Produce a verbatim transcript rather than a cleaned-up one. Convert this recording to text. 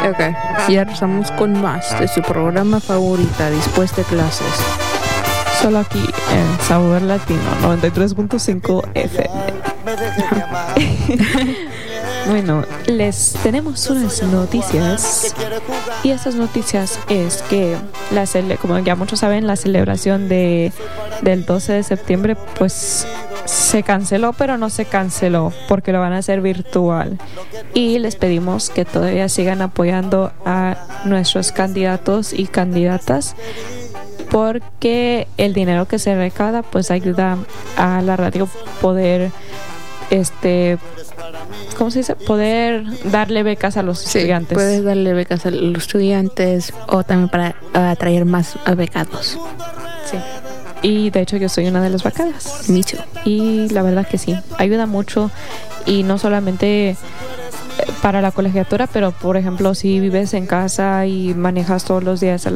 Ok, y ahora estamos con más de su programa favorita después de clases. Solo aquí en Sabor Latino noventa y tres punto cinco F M. Bueno, les tenemos unas noticias y esas noticias es que, la cele- como ya muchos saben, la celebración de, del doce de septiembre pues se canceló, pero no se canceló porque lo van a hacer virtual. Y les pedimos que todavía sigan apoyando a nuestros candidatos y candidatas, porque el dinero que se recauda pues ayuda a la radio poder este ¿cómo se dice? poder darle becas a los Sí, estudiantes. puedes darle becas a los estudiantes o también para atraer más becados. Sí. Y de hecho yo soy una de las becadas. Me too. Y la verdad que sí, ayuda mucho, y no solamente para la colegiatura, pero por ejemplo si vives en casa y manejas todos los días a